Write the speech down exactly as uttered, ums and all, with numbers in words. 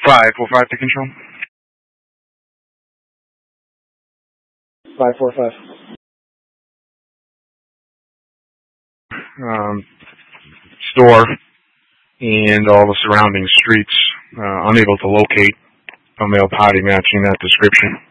five four five to control. five four five. Um, store and all the surrounding streets, uh, unable to locate a male party matching that description.